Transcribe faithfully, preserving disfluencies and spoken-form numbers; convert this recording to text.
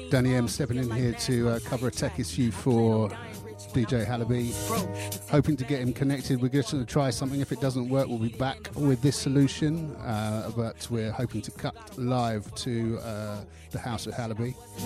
Danny M stepping in here to uh, cover a tech issue for D J Halaby. Hoping to get him connected. We're just going to try something. If it doesn't work, we'll be back with this solution. Uh, but we're hoping to cut live to uh, the house of Halaby.